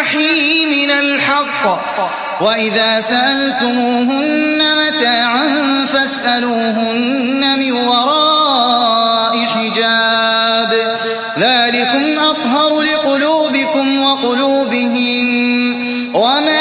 تستحيي من الحق وإذا سألتموهن متاعا فاسألوهن من وراء حجاب ذلكم أطهر لقلوبكم وقلوبهم وما